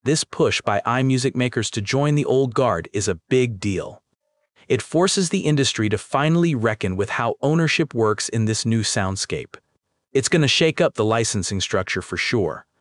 This push by iMusic makers to join the old guard is a big deal. It forces the industry to finally reckon with how ownership works in this new soundscape. It's going to shake up the licensing structure for sure.